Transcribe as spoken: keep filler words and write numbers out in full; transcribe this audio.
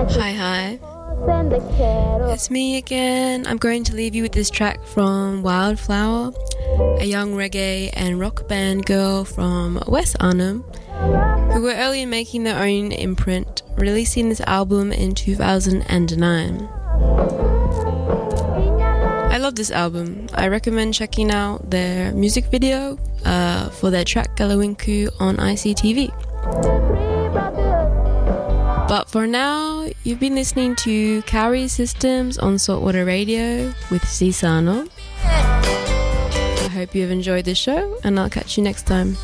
Hi, hi. It's me again. I'm going to leave you with this track from Wildflower, a young reggae and rock band girl from West Arnhem, who were early in making their own imprint, releasing this album in two thousand nine. I love this album. I recommend checking out their music video uh, for their track Galawinku on I C T V. But for now, you've been listening to Cowrie Systems on Saltwater Radio with Cisano. I hope you've enjoyed the show, and I'll catch you next time.